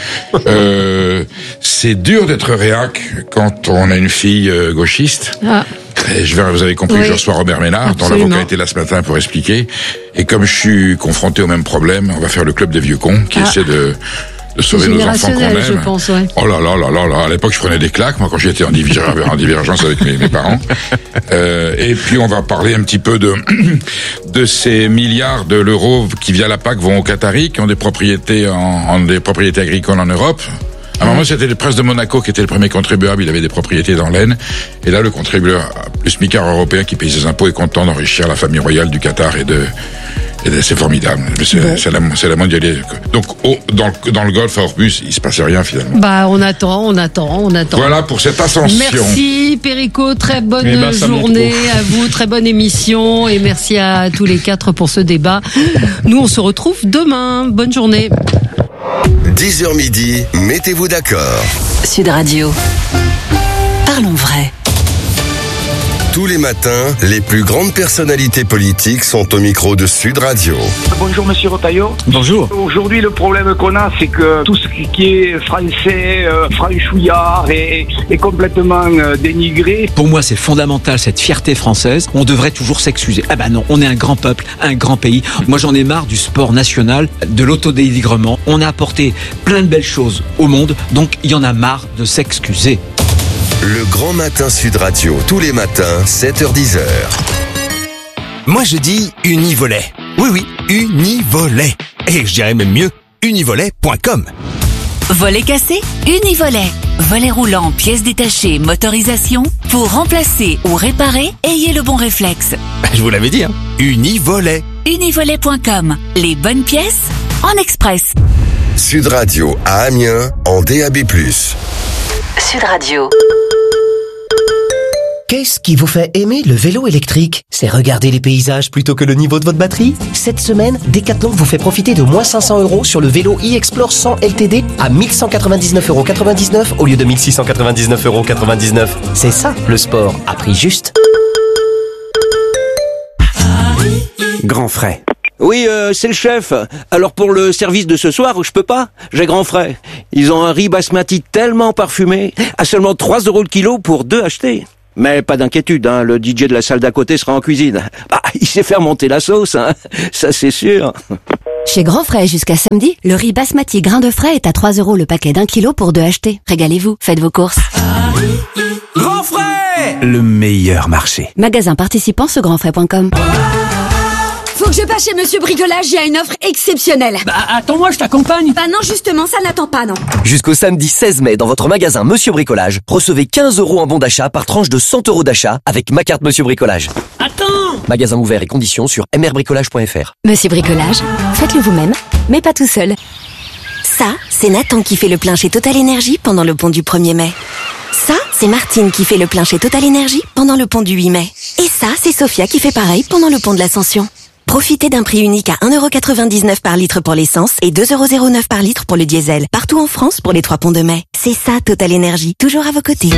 euh, c'est dur d'être réac quand on a une fille euh, gauchiste. Ah. Et je vais, vous avez compris oui. que je reçois Robert Ménard, dont l'avocat était là ce matin pour expliquer. Et comme je suis confronté au même problème, on va faire le club des vieux cons qui ah. essaie de... de sauver nos enfants qu'on aime. Je pense, ouais. Oh là là là là là. À l'époque, je prenais des claques, moi, quand j'étais en, divers, en divergence avec mes, mes parents. Euh, et puis, on va parler un petit peu de, de ces milliards de l'euro qui, via la P A C, vont aux Qataris, qui ont des propriétés en, en des propriétés agricoles en Europe. À un moment, c'était le prince de Monaco qui était le premier contribuable. Il avait des propriétés dans l'Aisne. Et là, le contribuable plus micard européen qui paye ses impôts est content d'enrichir la famille royale du Qatar et de, et de c'est formidable. C'est, bon. c'est la, c'est la mondialisation. Donc, au, dans, le, dans le Golfe, à Ormus, il se passait rien, finalement. Bah, on attend, on attend, on attend. Voilà pour cette ascension. Merci, Perico. Très bonne eh ben, journée à vous. Très bonne émission. Et merci à tous les quatre pour ce débat. Nous, on se retrouve demain. Bonne journée. dix heures midi, mettez-vous d'accord. Sud Radio. Parlons vrai. Tous les matins, les plus grandes personnalités politiques sont au micro de Sud Radio. Bonjour Monsieur Retailleau. Bonjour. Aujourd'hui, le problème qu'on a, c'est que tout ce qui est français, euh, franchouillard est, est complètement euh, dénigré. Pour moi, c'est fondamental, cette fierté française. On devrait toujours s'excuser. Ah ben non, on est un grand peuple, un grand pays. Moi, j'en ai marre du sport national, de l'autodénigrement. On a apporté plein de belles choses au monde, donc il y en a marre de s'excuser. Le Grand Matin Sud Radio, tous les matins, sept heures dix heures. Moi je dis Univolet. Oui oui, Univolet. Et je dirais même mieux, univolet point com. Volet cassé, Univolet. Volet roulant, pièces détachées, motorisation. Pour remplacer ou réparer, ayez le bon réflexe. Je vous l'avais dit, hein. Univolet. univolet point com. Les bonnes pièces en express. Sud Radio à Amiens en D A B plus. Sud Radio. Qu'est-ce qui vous fait aimer le vélo électrique? C'est regarder les paysages plutôt que le niveau de votre batterie? Cette semaine, Decathlon vous fait profiter de moins cinq cents euros sur le vélo e-Explore cent L T D à mille cent quatre-vingt-dix-neuf euros quatre-vingt-dix-neuf au lieu de mille six cent quatre-vingt-dix-neuf euros quatre-vingt-dix-neuf. C'est ça, le sport, à prix juste. Grand frais. Oui, euh, c'est le chef. Alors pour le service de ce soir, je peux pas. J'ai grand frais. Ils ont un riz basmati tellement parfumé, à seulement trois euros le kilo pour deux achetés. Mais pas d'inquiétude, hein, le D J de la salle d'à côté sera en cuisine. Bah, il sait faire monter la sauce, hein, ça c'est sûr. Chez Grand Frais jusqu'à samedi, le riz basmati grain de frais est à trois euros le paquet d'un kilo pour deux achetés. Régalez-vous, faites vos courses. Grand Frais, le meilleur marché. Magasin participant sur grand frais point com. Faut que je passe chez Monsieur Bricolage, il y a une offre exceptionnelle. Bah attends-moi, je t'accompagne. Bah non, justement, ça n'attend pas, non. Jusqu'au samedi seize mai, dans votre magasin Monsieur Bricolage, recevez quinze euros en bon d'achat par tranche de cent euros d'achat avec ma carte Monsieur Bricolage. Attends. Magasin ouvert et conditions sur m r bricolage point f r. Monsieur Bricolage, faites-le vous-même, mais pas tout seul. Ça, c'est Nathan qui fait le plein chez Total Énergie pendant le pont du premier mai. Ça, c'est Martine qui fait le plein chez Total Énergie pendant le pont du huit mai. Et ça, c'est Sophia qui fait pareil pendant le pont de l'Ascension. Profitez d'un prix unique à un euro quatre-vingt-dix-neuf par litre pour l'essence et deux euros zéro neuf par litre pour le diesel. Partout en France pour les trois ponts de mai. C'est ça, Total Énergie. Toujours à vos côtés.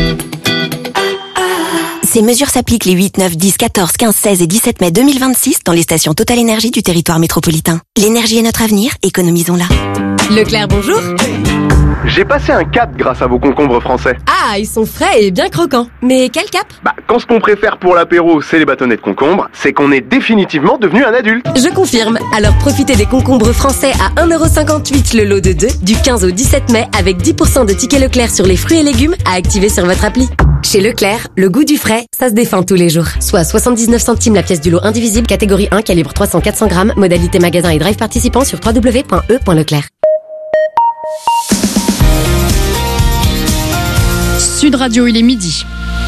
Ces mesures s'appliquent les huit, neuf, dix, quatorze, quinze, seize et dix-sept mai deux mille vingt-six dans les stations Total Énergie du territoire métropolitain. L'énergie est notre avenir, économisons-la. Leclerc, bonjour. J'ai passé un cap grâce à vos concombres français. Ah, ils sont frais et bien croquants. Mais quel cap? Bah, quand ce qu'on préfère pour l'apéro, c'est les bâtonnets de concombre, c'est qu'on est définitivement devenu un adulte. Je confirme. Alors profitez des concombres français à un euro cinquante-huit le lot de deux du quinze au dix-sept mai avec dix pour cent de tickets Leclerc sur les fruits et légumes à activer sur votre appli. Chez Leclerc, le goût du frais, ça se défend tous les jours. Soit soixante-dix-neuf centimes la pièce du lot indivisible, catégorie un, calibre trois cents à quatre cents grammes, modalité magasin et drive participant sur w w w point e point leclerc. Sud Radio, il est midi.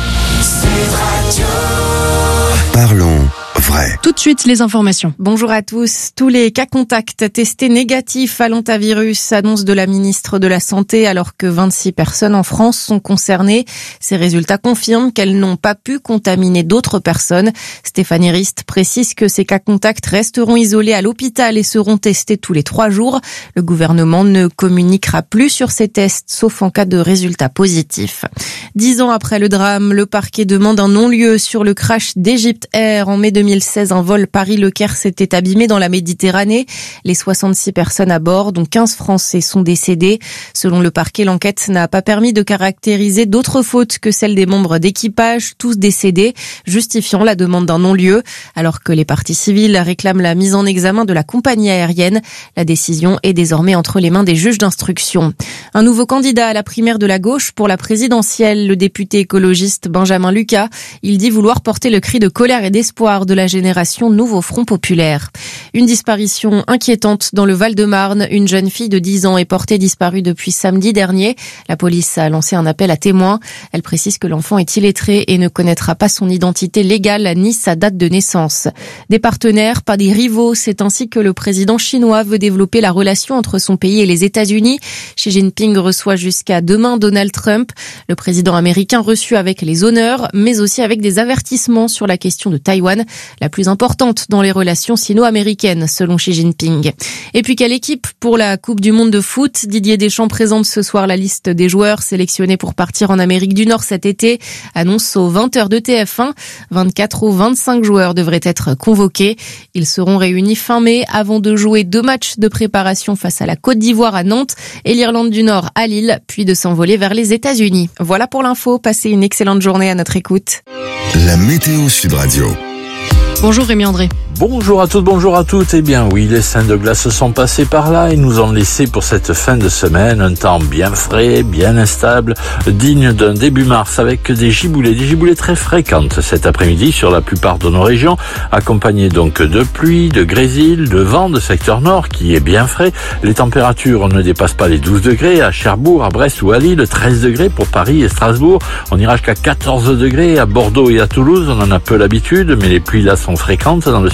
Parlons vrai. Tout de suite, les informations. Bonjour à tous. Tous les cas contacts testés négatifs à l'hantavirus, annonce de la ministre de la Santé, alors que vingt-six personnes en France sont concernées. Ces résultats confirment qu'elles n'ont pas pu contaminer d'autres personnes. Stéphanie Rist précise que ces cas contacts resteront isolés à l'hôpital et seront testés tous les trois jours. Le gouvernement ne communiquera plus sur ces tests, sauf en cas de résultats positifs. Dix ans après le drame, le parquet demande un non-lieu sur le crash d'Egypt Air en mai deux mille seize. Un vol Paris-Le Caire s'était abîmé dans la Méditerranée. Les soixante-six personnes à bord, dont quinze Français, sont décédées. Selon le parquet, l'enquête n'a pas permis de caractériser d'autres fautes que celles des membres d'équipage, tous décédés, justifiant la demande d'un non-lieu. Alors que les parties civiles réclament la mise en examen de la compagnie aérienne, la décision est désormais entre les mains des juges d'instruction. Un nouveau candidat à la primaire de la gauche pour la présidentielle, le député écologiste Benjamin Lucas. Il dit vouloir porter le cri de colère et d'espoir de la génération Nouveau Front Populaire. Une disparition inquiétante dans le Val-de-Marne. Une jeune fille de dix ans est portée disparue depuis samedi dernier. La police a lancé un appel à témoins. Elle précise que l'enfant est illettré et ne connaîtra pas son identité légale ni sa date de naissance. Des partenaires, pas des rivaux. C'est ainsi que le président chinois veut développer la relation entre son pays et les États-Unis. Xi Jinping reçoit jusqu'à demain Donald Trump. Le président américain reçu avec les honneurs, mais aussi avec des avertissements sur la question de Taïwan, la plus importante dans les relations sino-américaines, selon Xi Jinping. Et puis quelle équipe pour la Coupe du Monde de foot? Didier Deschamps présente ce soir la liste des joueurs sélectionnés pour partir en Amérique du Nord cet été. Annonce aux vingt heures de T F un. vingt-quatre ou vingt-cinq joueurs devraient être convoqués. Ils seront réunis fin mai avant de jouer deux matchs de préparation face à la Côte d'Ivoire à Nantes et l'Irlande du Nord à Lille, puis de s'envoler vers les États-Unis. Voilà pour l'info. Passez une excellente journée à notre écoute. La météo Sud Radio. Bonjour Rémi André. Bonjour à toutes, bonjour à toutes. Eh bien oui, les seins de glace sont passés par là et nous ont laissé pour cette fin de semaine un temps bien frais, bien instable, digne d'un début mars avec des giboulées, des giboulées très fréquentes cet après-midi sur la plupart de nos régions, accompagnées donc de pluie, de grésil, de vent de secteur nord qui est bien frais. Les températures ne dépassent pas les douze degrés à Cherbourg, à Brest ou à Lille, treize degrés pour Paris et Strasbourg. On ira jusqu'à quatorze degrés à Bordeaux et à Toulouse, on en a peu l'habitude, mais les pluies là sont fréquentes dans le sud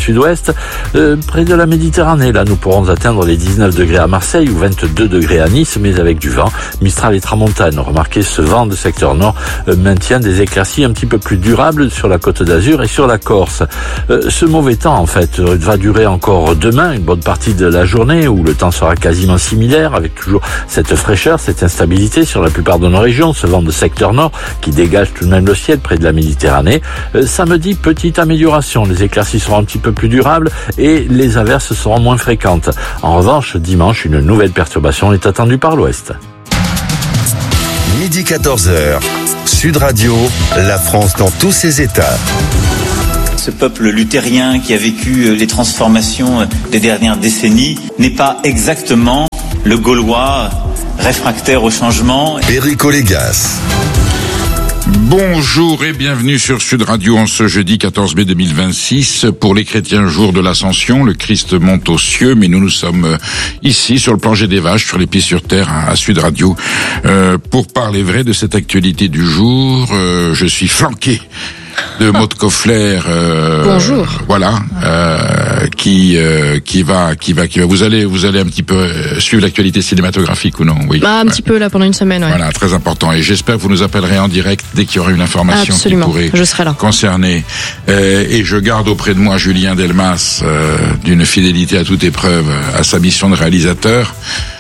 sud-ouest. Euh, près de la Méditerranée, là, nous pourrons atteindre les dix-neuf degrés à Marseille ou vingt-deux degrés à Nice, mais avec du vent. Mistral et tramontane. Remarquez, ce vent de secteur nord euh, maintient des éclaircies un petit peu plus durables sur la Côte d'Azur et sur la Corse. Euh, ce mauvais temps, en fait, euh, va durer encore demain, une bonne partie de la journée, où le temps sera quasiment similaire, avec toujours cette fraîcheur, cette instabilité sur la plupart de nos régions, ce vent de secteur nord qui dégage tout de même le ciel près de la Méditerranée. Euh, samedi, petite amélioration, les éclaircies seront un petit peu plus durables et les averses seront moins fréquentes. En revanche, dimanche, une nouvelle perturbation est attendue par l'ouest. Midi quatorze heures, Sud Radio, la France dans tous ses états. Ce peuple luthérien qui a vécu les transformations des dernières décennies n'est pas exactement le Gaulois réfractaire au changement. Éric Olégas. Bonjour et bienvenue sur Sud Radio en ce jeudi quatorze mai deux mille vingt-six. Pour les chrétiens, jour de l'Ascension, le Christ monte aux cieux, mais nous nous sommes ici sur le plancher des vaches, sur les pieds sur terre à Sud Radio, euh, pour parler vrai de cette actualité du jour. Euh, je suis flanqué de Maud Koffler. Euh, Bonjour. Voilà, euh, qui euh, qui va qui va qui va. Vous allez vous allez un petit peu suivre l'actualité cinématographique ou non? Oui. Bah, un ouais. petit peu là pendant une semaine. Ouais. Voilà, très important. Et j'espère que vous nous appellerez en direct dès qu'il y aura une information Absolument. qui pourrait je serai là. concerner. Euh, et je garde auprès de moi Julien Delmas, euh, d'une fidélité à toute épreuve à sa mission de réalisateur.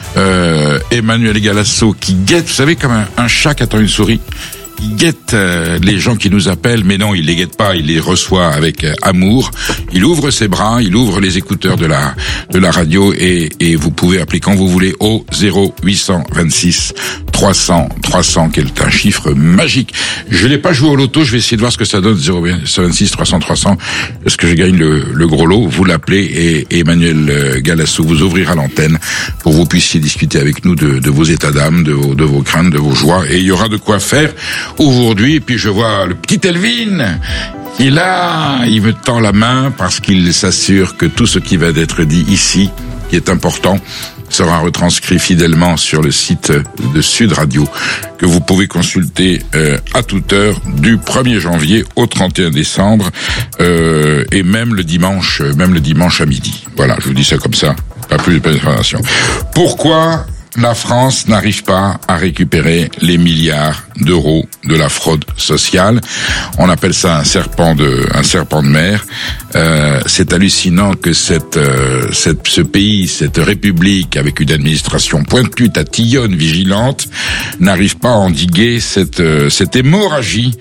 Euh, Emmanuel Galasso qui guette, vous savez, comme un, un chat qui attend une souris. Il guette euh, les gens qui nous appellent, mais non, il les guette pas, il les reçoit avec euh, amour. Il ouvre ses bras, il ouvre les écouteurs de la de la radio et, et vous pouvez appeler quand vous voulez au zéro huit cent vingt-six trois cents trois cents, qui est un chiffre magique. Je l'ai pas joué au loto, je vais essayer de voir ce que ça donne, zéro huit cent vingt-six trois cents trois cents. Est-ce que je gagne le, le gros lot? Vous l'appelez et, et Emmanuel Galasso vous ouvrira l'antenne pour que vous puissiez discuter avec nous de, de vos états d'âme, de vos, de vos craintes, de vos joies, et il y aura de quoi faire aujourd'hui. Et puis je vois le petit Elvin, il a, il me tend la main parce qu'il s'assure que tout ce qui va être dit ici, qui est important, sera retranscrit fidèlement sur le site de Sud Radio, que vous pouvez consulter euh, à toute heure du premier janvier au trente et un décembre, euh, et même le dimanche, même le dimanche à midi. Voilà, je vous dis ça comme ça, pas plus de d'informations. Pourquoi la France n'arrive pas à récupérer les milliards d'euros de la fraude sociale? On appelle ça un serpent de, un serpent de mer. Euh, c'est hallucinant que cette, euh, cette, ce pays, cette république, avec une administration pointue, tatillonne, vigilante, n'arrive pas à endiguer cette, euh, cette hémorragie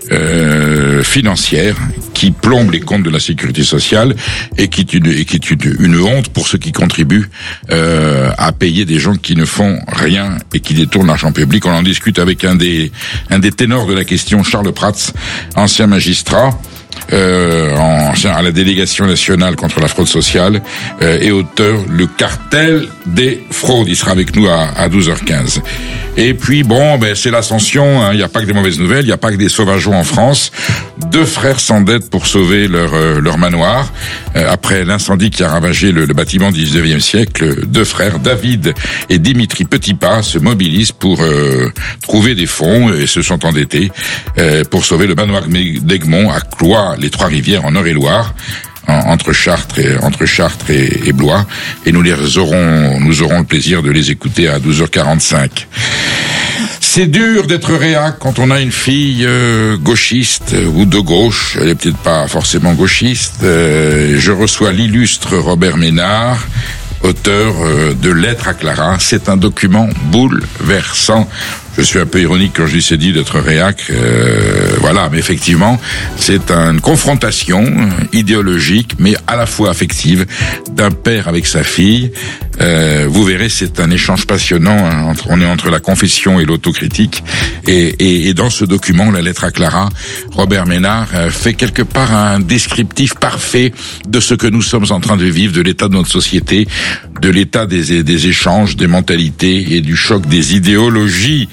Euh, financière qui plombe les comptes de la sécurité sociale et qui est une, et qui est une, une honte pour ceux qui contribuent euh, à payer des gens qui ne font rien et qui détournent l'argent public. On en discute avec un des un des ténors de la question, Charles Prats, ancien magistrat. Euh, en, à la délégation nationale contre la fraude sociale euh, et auteur Le cartel des fraudes. Il sera avec nous à, à douze heures quinze. Et puis bon, ben c'est l'ascension, hein. Il n'y a pas que des mauvaises nouvelles, il n'y a pas que des sauvageons en France. Deux frères s'endettent pour sauver leur euh, leur manoir euh, après l'incendie qui a ravagé le, le bâtiment du dix-neuvième siècle. Deux frères, David et Dimitri Petitpas, se mobilisent pour euh, trouver des fonds et se sont endettés euh, pour sauver le manoir d'Egmont à Cloix, les Trois-Rivières en Eure-et-Loire, entre Chartres et entre Chartres et, et Blois, et nous les aurons nous aurons le plaisir de les écouter à douze heures quarante-cinq. C'est dur d'être réac quand on a une fille euh, gauchiste ou de gauche. Elle est peut-être pas forcément gauchiste. Euh, je reçois l'illustre Robert Ménard, auteur euh, de Lettres à Clara. C'est un document bouleversant. Je suis un peu ironique quand je lui ai dit d'être réac, euh, voilà, mais effectivement, c'est une confrontation idéologique, mais à la fois affective, d'un père avec sa fille. Euh, vous verrez, c'est un échange passionnant, hein, entre, on est entre la confession et l'autocritique, et, et, et dans ce document, la lettre à Clara, Robert Ménard euh, fait quelque part un descriptif parfait de ce que nous sommes en train de vivre, de l'état de notre société, de l'état des, des échanges, des mentalités et du choc des idéologies.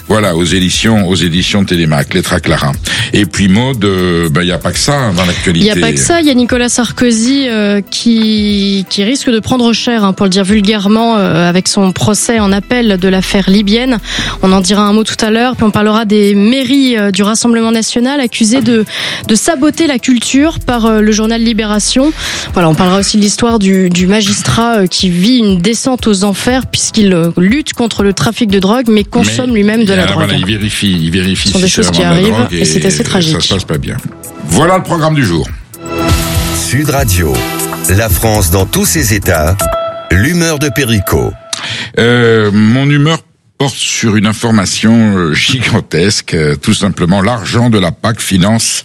Voilà, aux éditions, aux éditions Télémac, Lettre à Clara. Et puis Maud, il ben, n'y a pas que ça dans l'actualité. Il n'y a pas que ça, il y a Nicolas Sarkozy euh, qui qui risque de prendre cher, hein, pour le dire vulgairement, euh, avec son procès en appel de l'affaire libyenne. On en dira un mot tout à l'heure, puis on parlera des mairies euh, du Rassemblement national accusées de de saboter la culture par euh, le journal Libération. Voilà, on parlera aussi de l'histoire du, du magistrat euh, qui vit une descente aux enfers puisqu'il euh, lutte contre le trafic de drogue mais consomme mais, lui-même de la drogue. Voilà, il vérifie, il vérifie. Ce sont si des choses qui arrivent et, et c'est assez tragique. Ça se passe pas bien. Voilà le programme du jour. Sud Radio, la France dans tous ses états, l'humeur de Perico. Euh, mon humeur porte sur une information gigantesque. Tout simplement, l'argent de la P A C finance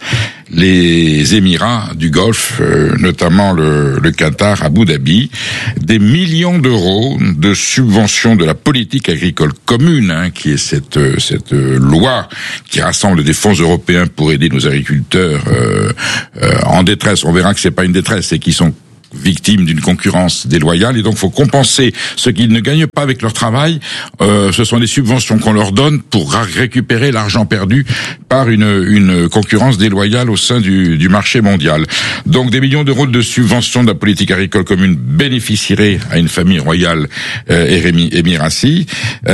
les Émirats du Golfe, euh, notamment le, le Qatar, Abu Dhabi, des millions d'euros de subventions de la politique agricole commune, hein, qui est cette cette loi qui rassemble des fonds européens pour aider nos agriculteurs euh, euh, en détresse. On verra que c'est pas une détresse, c'est qu'ils sont victimes d'une concurrence déloyale et donc faut compenser ce qu'ils ne gagnent pas avec leur travail. Euh, ce sont des subventions qu'on leur donne pour récupérer l'argent perdu par une, une concurrence déloyale au sein du, du marché mondial. Donc des millions d'euros de subventions de la politique agricole commune bénéficieraient à une famille royale euh, émiratie.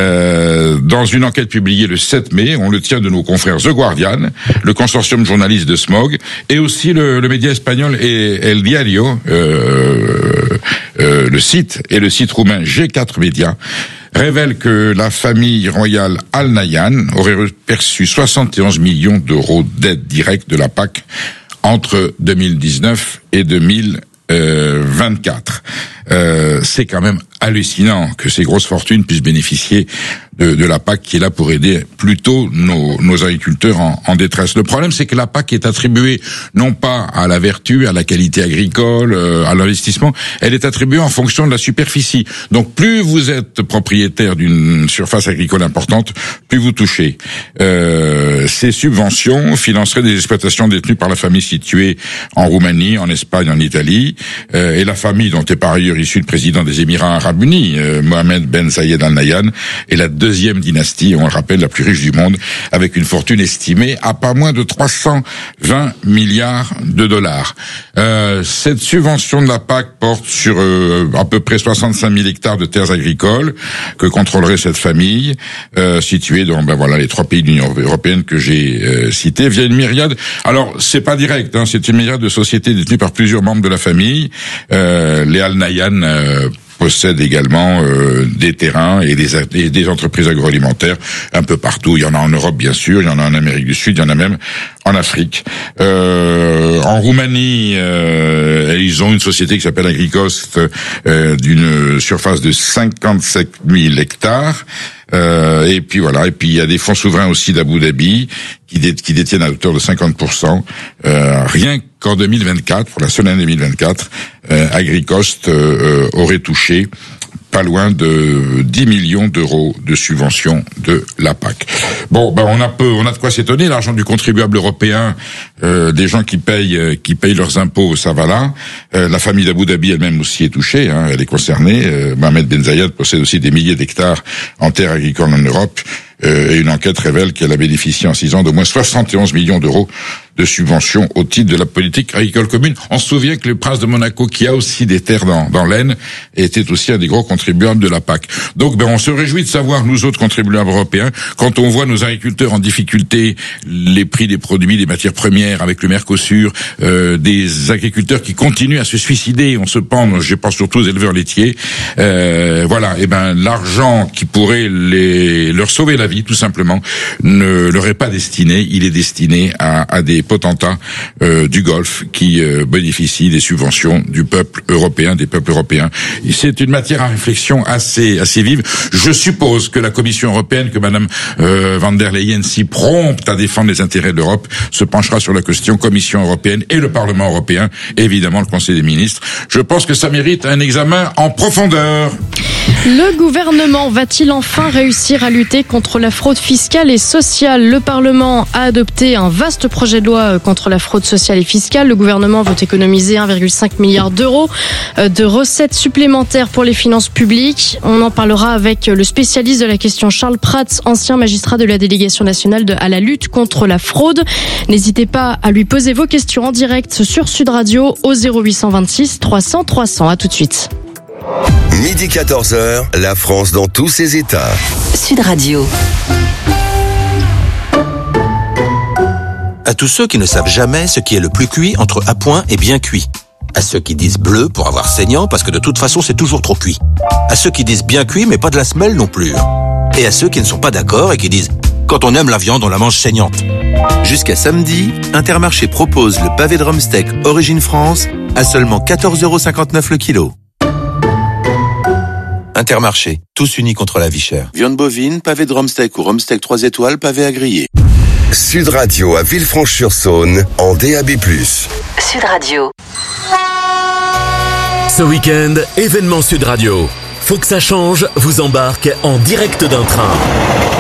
Euh, dans une enquête publiée le sept mai, on le tient de nos confrères The Guardian, le consortium journaliste de Smog et aussi le, le média espagnol El Diario, euh, Euh, euh, le site et le site roumain G quatre Média révèlent que la famille royale Al Nahyan aurait perçu soixante et onze millions d'euros d'aide directe de la P A C entre deux mille dix-neuf et deux mille vingt-quatre. Euh, c'est quand même hallucinant que ces grosses fortunes puissent bénéficier de, de la P A C qui est là pour aider plutôt nos, nos agriculteurs en, en détresse. Le problème, c'est que la P A C est attribuée non pas à la vertu, à la qualité agricole, euh, à l'investissement, elle est attribuée en fonction de la superficie. Donc plus vous êtes propriétaire d'une surface agricole importante, plus vous touchez. Euh, ces subventions financeraient des exploitations détenues par la famille située en Roumanie, en Espagne, en Italie, euh, et la famille dont est par ailleurs issu le président des Émirats Arabes Unis, euh, Mohamed Ben Zayed Al Nahyan, est la deuxième dynastie, on le rappelle, la plus riche du monde, avec une fortune estimée à pas moins de trois cent vingt milliards de dollars. Euh, cette subvention de la P A C porte sur euh, à peu près soixante-cinq mille hectares de terres agricoles que contrôlerait cette famille, euh, située dans ben voilà les trois pays de l'Union européenne que j'ai euh, cités, via une myriade. Alors c'est pas direct, hein, c'est une myriade de sociétés détenues par plusieurs membres de la famille. Euh, les Al Nahyan euh, possèdent également euh, des terrains et des, et des entreprises agroalimentaires un peu partout. Il y en a en Europe, bien sûr, il y en a en Amérique du Sud, il y en a même en Afrique. Euh, en Roumanie, euh, ils ont une société qui s'appelle Agricost, euh, d'une surface de cinquante-sept mille hectares. Euh, et puis voilà, et puis il y a des fonds souverains aussi d'Abu Dhabi qui, dé, qui détiennent à hauteur de cinquante pour cent. Euh, rien qu'en deux mille vingt-quatre, pour la seule année deux mille vingt-quatre, euh, Agricost euh, aurait touché pas loin de dix millions d'euros de subventions de la P A C. Bon, ben on a peu, on a de quoi s'étonner. L'argent du contribuable européen, euh, des gens qui payent, euh, qui payent leurs impôts, ça va là. Euh, la famille d'Abu Dhabi elle-même aussi est touchée, hein, elle est concernée. Euh, Mohamed Ben Zayed possède aussi des milliers d'hectares en terres agricoles en Europe. Euh, et une enquête révèle qu'elle a bénéficié en six ans d'au moins soixante et onze millions d'euros de subventions au titre de la politique agricole commune. On se souvient que le prince de Monaco, qui a aussi des terres dans, dans l'Aisne, était aussi un des gros contribuables de la P A C. Donc, ben, on se réjouit de savoir, nous autres contribuables européens, quand on voit nos agriculteurs en difficulté, les prix des produits, des matières premières avec le Mercosur, euh, des agriculteurs qui continuent à se suicider, on se pend, je pense surtout aux éleveurs laitiers, euh, voilà, et ben, l'argent qui pourrait les, leur sauver la vie, tout simplement, ne leur est pas destiné, il est destiné à, à des potentats euh, du Golfe qui euh, bénéficient des subventions du peuple européen, des peuples européens. Et c'est une matière à réflexion assez assez vive. Je suppose que la Commission européenne, que Madame euh, van der Leyen, si prompte à défendre les intérêts de l'Europe, se penchera sur la question Commission européenne et le Parlement européen, et évidemment le Conseil des ministres. Je pense que ça mérite un examen en profondeur. Le gouvernement va-t-il enfin réussir à lutter contre la fraude fiscale et sociale ? Le Parlement a adopté un vaste projet de loi contre la fraude sociale et fiscale. Le gouvernement veut économiser un virgule cinq milliard d'euros de recettes supplémentaires pour les finances publiques. On en parlera avec le spécialiste de la question Charles Prats, ancien magistrat de la délégation nationale de, à la lutte contre la fraude. N'hésitez pas à lui poser vos questions en direct sur Sud Radio au zéro huit cent vingt-six trois cents trois cents. À tout de suite. Midi quatorze heures, la France dans tous ses états. Sud Radio. À tous ceux qui ne savent jamais ce qui est le plus cuit entre à point et bien cuit. À ceux qui disent bleu pour avoir saignant parce que de toute façon c'est toujours trop cuit. À ceux qui disent bien cuit mais pas de la semelle non plus. Et à ceux qui ne sont pas d'accord et qui disent quand on aime la viande on la mange saignante. Jusqu'à samedi, Intermarché propose le pavé de Rumsteak Origine France à seulement quatorze euros cinquante-neuf le kilo. Intermarché, tous unis contre la vie chère. Viande bovine, pavé de Rumsteak ou Rumsteak trois étoiles, pavé à griller. Sud Radio à Villefranche-sur-Saône en D A B plus. Sud Radio. Ce week-end, événement Sud Radio. Faut que ça change vous embarque en direct d'un train.